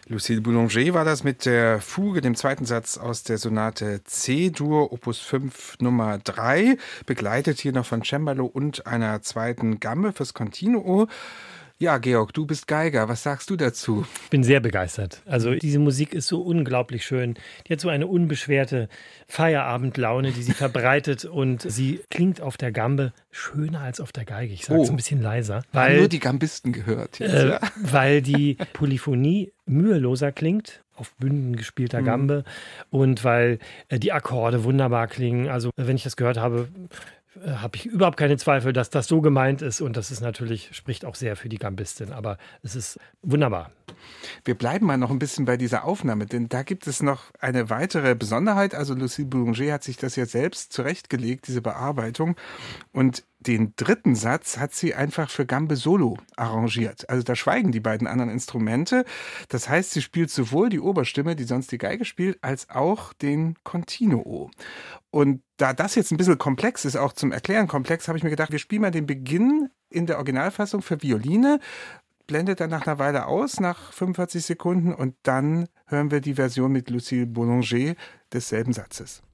Lucille Boulanger war das mit der Fuge, dem zweiten Satz aus der Sonate C-Dur, Opus 5 Nummer 3, begleitet hier noch von Cembalo und einer zweiten Gamme fürs Continuo. Ja, Georg, du bist Geiger. Was sagst du dazu? Ich bin sehr begeistert. Also diese Musik ist so unglaublich schön. Die hat so eine unbeschwerte Feierabendlaune, die sie verbreitet und sie klingt auf der Gambe schöner als auf der Geige. Ich sage es ein bisschen leiser. Weil nur die Gambisten gehört jetzt, ja? Weil die Polyphonie müheloser klingt, auf Bünden gespielter Gambe und weil die Akkorde wunderbar klingen. Also wenn ich das gehört habe, habe ich überhaupt keine Zweifel, dass das so gemeint ist und das ist natürlich, spricht auch sehr für die Gambistin, aber es ist wunderbar. Wir bleiben mal noch ein bisschen bei dieser Aufnahme, denn da gibt es noch eine weitere Besonderheit. Also Lucille Boulanger hat sich das ja selbst zurechtgelegt, diese Bearbeitung, und den dritten Satz hat sie einfach für Gambe Solo arrangiert. Also da schweigen die beiden anderen Instrumente. Das heißt, sie spielt sowohl die Oberstimme, die sonst die Geige spielt, als auch den Continuo. Und da das jetzt ein bisschen komplex ist, auch zum Erklären komplex, habe ich mir gedacht, wir spielen mal den Beginn in der Originalfassung für Violine, blendet dann nach einer Weile aus, nach 45 Sekunden, und dann hören wir die Version mit Lucille Boulanger desselben Satzes.